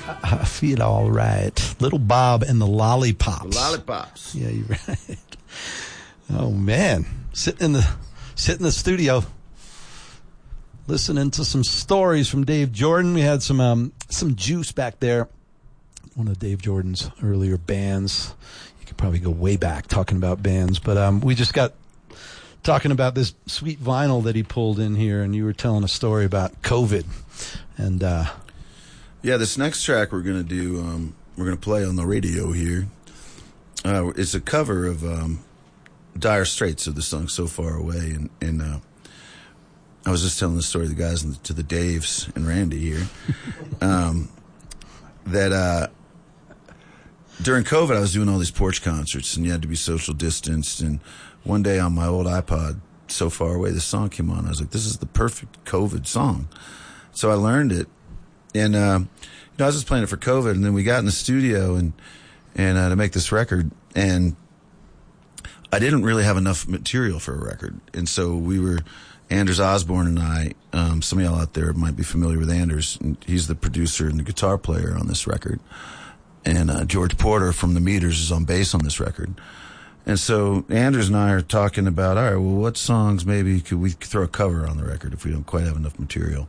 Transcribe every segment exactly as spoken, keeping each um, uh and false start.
I feel all right. Little Bob and the Lollipops. The Lollipops. Yeah, you're right. Oh man, sitting in the sitting in the studio, listening to some stories from Dave Jordan. We had some um, some juice back there. One of Dave Jordan's earlier bands. You could probably go way back talking about bands, but um, we just got talking about this sweet vinyl that he pulled in here, and you were telling a story about COVID. And uh, yeah, this next track we're gonna do, um, we're gonna play on the radio here. Uh, it's a cover of um, Dire Straits of the song "So Far Away," and, and uh, I was just telling the story to the guys and to the Daves and Randy here um, that uh, during COVID I was doing all these porch concerts, and you had to be social distanced. And one day on my old iPod, "So Far Away," this song came on. I was like, "This is the perfect COVID song." So I learned it, and uh, you know, I was just playing it for COVID, and then we got in the studio and and uh, to make this record, and I didn't really have enough material for a record, and so we were, Anders Osborne and I, um, some of y'all out there might be familiar with Anders, and he's the producer and the guitar player on this record, and uh, George Porter from the Meters is on bass on this record. And so Anders and I are talking about, all right, well, what songs maybe could we throw a cover on the record if we don't quite have enough material?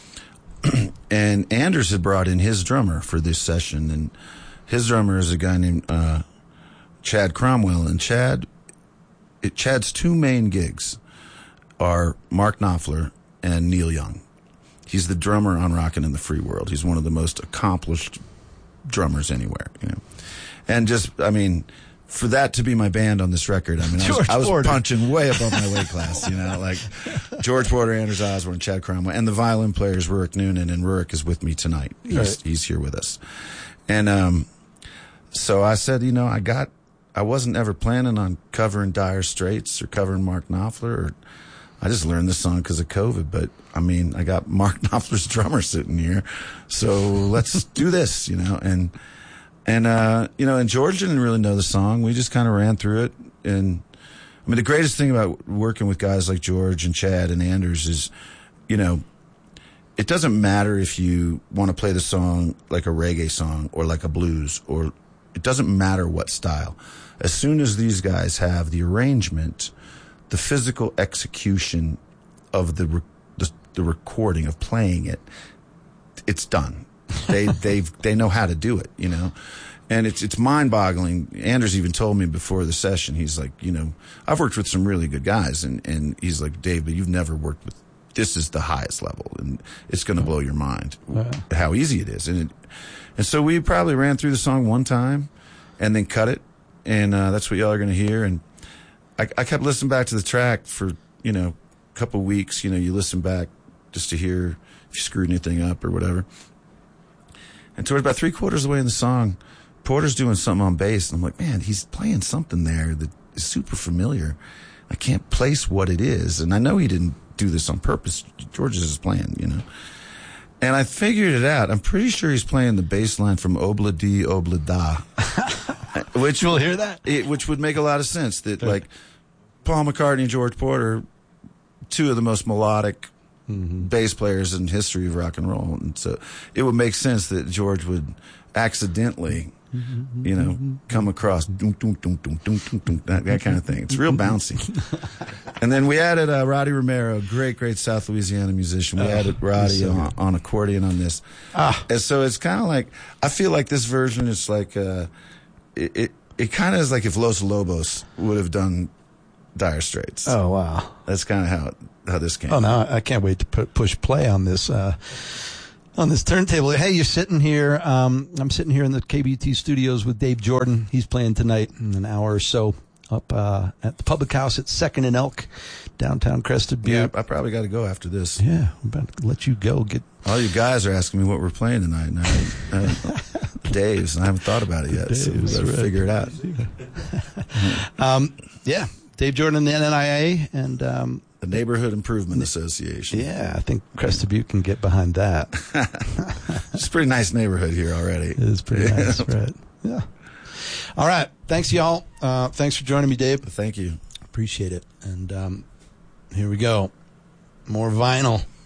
And Anders had brought in his drummer for this session, and his drummer is a guy named uh, Chad Cromwell. And Chad, it, Chad's two main gigs are Mark Knopfler and Neil Young. He's the drummer on Rockin' in the Free World. He's one of the most accomplished drummers anywhere, you know. And just, I mean, for that to be my band on this record, I mean, I was, I was punching way above my weight class, you know, like George Porter, Anders Osborne, Chad Cromwell, and the violin players Rurik Noonan, and Rurik is with me tonight. He's, right. he's here with us. And um, so I said, you know, I got, I wasn't ever planning on covering Dire Straits or covering Mark Knopfler, or I just learned this song because of COVID, but I mean, I got Mark Knopfler's drummer sitting here, so let's do this, you know, and And, uh, you know, and George didn't really know the song. We just kind of ran through it. And, I mean, the greatest thing about working with guys like George and Chad and Anders is, you know, it doesn't matter if you want to play the song like a reggae song or like a blues, or it doesn't matter what style. As soon as these guys have the arrangement, the physical execution of the, re- the, the recording of playing it, it's done. they they they know how to do it, you know, and it's it's mind-boggling. Anders even told me before the session, he's like, you know, I've worked with some really good guys, and and he's like, Dave, but you've never worked with, this is the highest level, and it's going to blow your mind wow. how easy it is. And it, and so we probably ran through the song one time, and then cut it, and uh, that's what y'all are going to hear. And I, I kept listening back to the track for, you know, a couple weeks. You know, you listen back just to hear if you screwed anything up or whatever. And towards about three quarters of the way in the song, Porter's doing something on bass, and I'm like, man, he's playing something there that is super familiar. I can't place what it is, and I know he didn't do this on purpose. George is just playing, you know. And I figured it out. I'm pretty sure he's playing the bass line from Obla Di Obla Da, which you'll hear that, it, which would make a lot of sense. That like Paul McCartney and George Porter, two of the most melodic Mm-hmm. bass players in history of rock and roll, and so it would make sense that George would accidentally, you know, come across dun, dun, dun, dun, dun, dun, dun, that, that kind of thing. It's real bouncy. And then we added uh, Roddy Romero, great, great South Louisiana musician. We oh, added Roddy so on, on accordion on this, ah. and so it's kind of like, I feel like this version is like uh, it it, it kind of is like if Los Lobos would have done Dire Straits. Oh wow, that's kind of how how this came. Oh no, I can't wait to put, push play on this uh, on this turntable. Hey, you're sitting here. Um, I'm sitting here in the K B T studios with Dave Jordan. He's playing tonight in an hour or so up uh, at the Public House at Second and Elk, downtown Crested Butte. Yeah, I probably got to go after this. Yeah, I'm about to let you go. Get all you guys are asking me what we're playing tonight, and I, I, Dave's, and I haven't thought about it yet. Dave's, so we better right. figure it out. um, yeah. Dave Jordan and the N I A and um, the Neighborhood Improvement Association. Yeah, I think Crested Butte can get behind that. It's a pretty nice neighborhood here already. It is pretty nice, right? Yeah. All right. Thanks, y'all. Uh, thanks for joining me, Dave. Thank you. Appreciate it. And um, here we go. More vinyl.